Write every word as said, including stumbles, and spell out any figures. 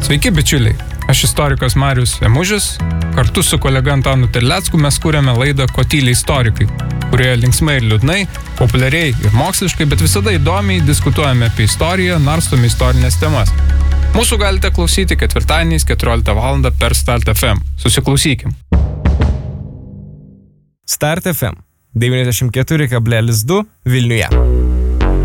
Sveiki, bičiuliai. Aš istorikas Marius Emužis. Kartu su kolega Antanu Terlecku mes kūrėme laidą Kotyliai istorikai, kurioje linksmai ir liūdnai, populiariai ir moksliškai, bet visada įdomiai diskutuojame apie istoriją, narstome istorinės temas. Mūsų galite klausyti ketvirtadieniais keturioliktą valandą per Start F M. Susiklausykim. Start F M devyniasdešimt keturi kablelis du Vilniuje.